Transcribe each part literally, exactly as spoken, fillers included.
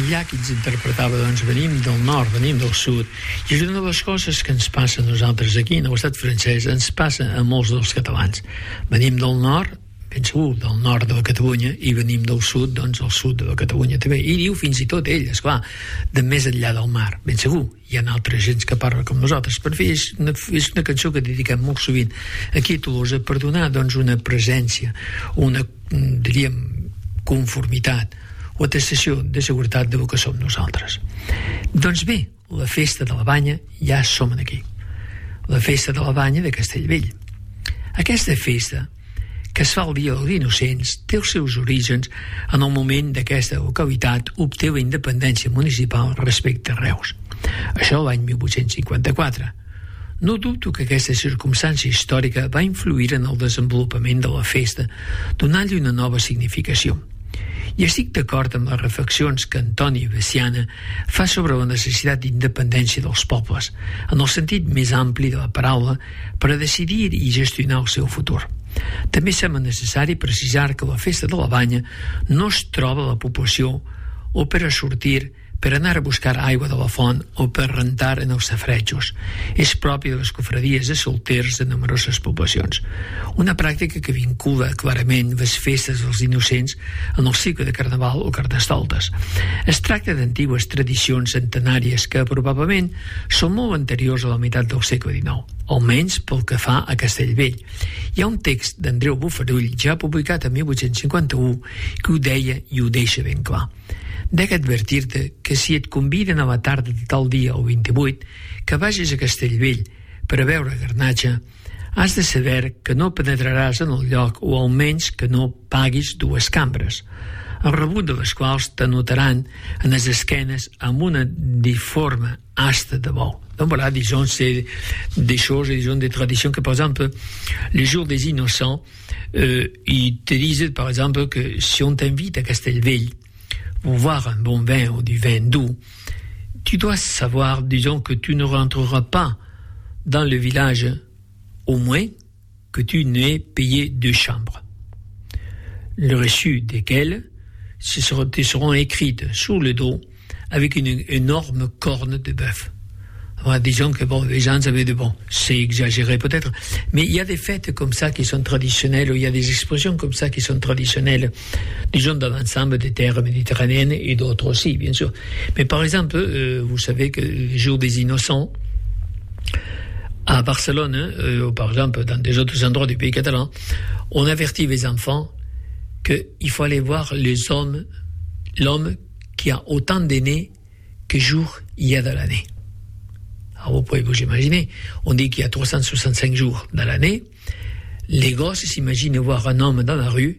llac i ens interpretava, doncs, venim del nord, venim del sud, i és una de les coses que ens passa a nosaltres aquí, en l'estat francès, ens passa a molts dels catalans. Venim del nord, ben segur, del nord de la Catalunya, i venim del sud, doncs, al sud de la Catalunya també. I diu fins i tot ell, esclar, de més enllà del mar, ben segur. Hi ha altres gent que parla com nosaltres. Per fi, és una, és una cançó que dediquem molt sovint aquí a Tolosa per donar, doncs, una presència, una, diríem, conformitat o atestació de seguretat del que som nosaltres. Doncs bé, la festa de la Banya ja som aquí. La festa de la Banya de Castellvell. Aquesta festa, que es fa el dia dels Innocents, té els seus orígens en el moment d'aquesta localitat obté la independència municipal respecte a Reus. Això l'any mil vuit-cents cinquanta-quatre. No dubto que aquesta circumstància històrica va influir en el desenvolupament de la festa, donant-li una nova significació. I estic d'acord amb les reflexions que Antoni Veciana fa sobre la necessitat d'independència dels pobles, en el sentit més ampli de la paraula, per a decidir i gestionar el seu futur. També sembla necessari precisar que la festa de la Banya no es troba a la població o per a sortir, per anar a buscar aigua de la font o per rentar en els safaretjos. És propi de les cofradies de solters de numeroses poblacions. Una pràctica que vincula clarament les festes dels innocents en el cicle de Carnaval o Carnestoltes. Es tracta d'antigues tradicions centenàries que probablement són molt anteriors a la meitat del segle dinou, almenys pel que fa a Castellvell. Hi ha un text d'Andreu Bofarull, ja publicat en mil vuit-cents cinquanta-u, que ho deia i ho deixa ben clar. Dec advertir-te que si et conviden a la tarda de tal dia o vint-i-vuit que vagis a Castellvell per a veure garnatxa, has de saber que no penetraràs en el lloc o almenys que no paguis dues cambres, el rebut de les quals t'anotaran en les esquenes amb una diforme asta de bou. Donc voilà, disons, c'est des choses, disons, des traditions que, par exemple, le jour des innocents, euh, ils te disent, par exemple, que si on t'invite à Castellvell pour boire un bon vin ou du vin doux, tu dois savoir, disons, que tu ne rentreras pas dans le village au moins que tu n'aies payé deux chambres, le reçu desquelles te seront écrites sur le dos avec une énorme corne de bœuf. Voilà, disons que bon, les gens avaient de bon, c'est exagéré peut-être, mais il y a des fêtes comme ça qui sont traditionnelles, ou il y a des expressions comme ça qui sont traditionnelles, disons dans l'ensemble des terres méditerranéennes et d'autres aussi, bien sûr. Mais par exemple, euh, vous savez que le jour des innocents, à Barcelone, euh, ou par exemple dans des autres endroits du pays catalan, on avertit les enfants qu'il faut aller voir les hommes, l'homme qui a autant d'aînés que jours il y a dans l'année. Alors vous pouvez vous imaginer, on dit qu'il y a trois cent soixante-cinq jours dans l'année, les gosses s'imaginent voir un homme dans la rue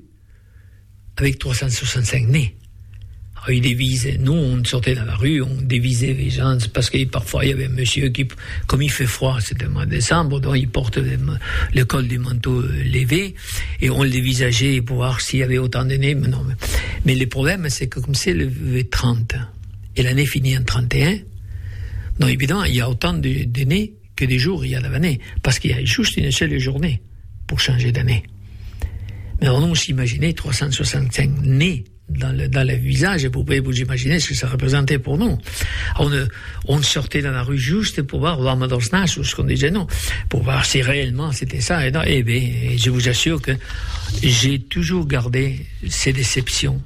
avec trois cent soixante-cinq nez. Alors ils dévisent, nous on sortait dans la rue, on dévisait les gens, parce que parfois il y avait un monsieur qui, comme il fait froid, c'était le mois de décembre, donc il porte le, le col du manteau levé, et on le dévisageait pour voir s'il y avait autant de nez, mais non. Mais, mais le problème c'est que comme c'est le trente, et l'année finit en trente et un, donc évidemment, il y a autant de, de nez que des jours il y a dans l'année, parce qu'il y a juste une seule journée pour changer d'année. Mais on nous imaginait trois cent soixante-cinq nez dans le, dans le visage, et vous pouvez vous imaginer ce que ça représentait pour nous. On, on sortait dans la rue juste pour voir l'homme dels nassos, qu'on disait non, pour voir si réellement c'était ça. Et, non, et bien, je vous assure que j'ai toujours gardé ces déceptions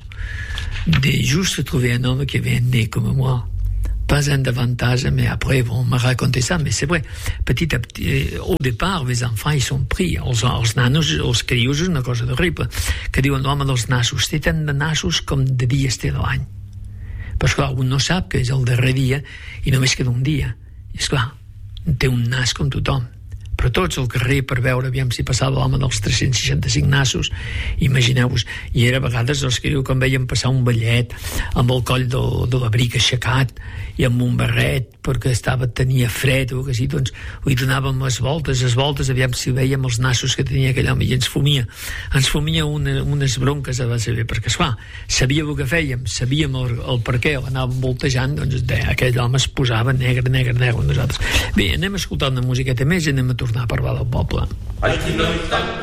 de juste trouver un homme qui avait un nez comme moi. Pas un davantage, mais après, on m'a raconté ça, mais c'est vrai. Petit à petit, au départ, les enfants, ils sont pris. Els, els nanos, els crios, és una cosa terrible. Que diuen l'home dels nassos. Té tant de nassos com de dies té de l'any. Però, esclar, un no sap que és el darrer dia i només queda un dia. I, esclar, té un nas com tothom. Però tots al carrer per veure aviam si passava l'home dels tres-cents seixanta-cinc nassos, imagineu-vos, i era a vegades els que quan veien passar un ballet amb el coll de, de l'abric aixecat i amb un barret perquè estava, tenia fred o que sí, doncs li donàvem les voltes, les voltes aviam si veiem els nassos que tenia aquell home i ens fumia, ens fumia una, unes bronques a saber, perquè esclar, sabia el que fèiem, sabíem el, el per què anàvem voltejant, doncs de, aquell home es posava negre, negre, negre amb nosaltres. Bé, anem a escoltar una musiqueta més i anem a tornar a parlar del poble.